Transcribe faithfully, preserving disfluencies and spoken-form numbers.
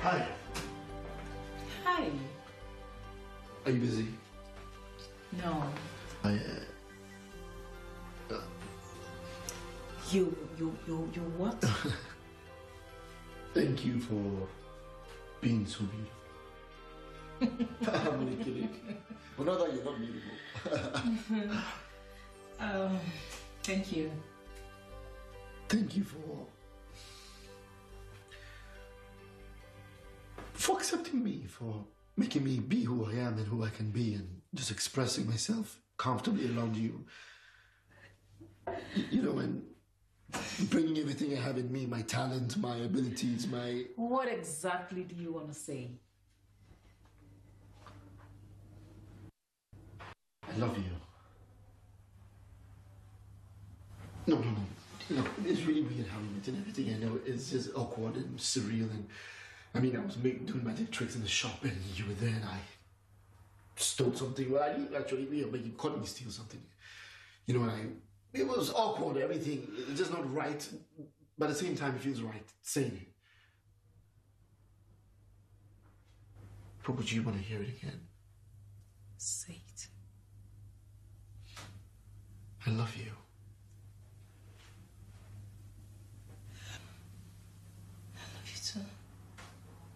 Hi. Hi. Are you busy? No. I, uh, uh, You, you, you, you what? Thank you for being so beautiful. I'm only kidding. Well, not that you're not beautiful. um, thank you. Thank you for for accepting me, for making me be who I am and who I can be, and just expressing myself comfortably around you. You know, and bringing everything I have in me, my talent, my abilities, my... What exactly do you want to say? I love you. No, no, no. Look, it's really weird how we met and everything. I know it's just awkward and surreal. And I mean, I was make, doing magic tricks in the shop, and you were there, and I stole something. Well, I didn't actually, you know, but you caught me steal something. You know, and I... It was awkward, everything. It's just not right. But at the same time, it feels right saying it. But would you want to hear it again? Say it. I love you.